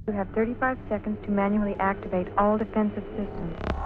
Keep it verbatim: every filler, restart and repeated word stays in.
You have thirty-five seconds to manually activate all defensive systems.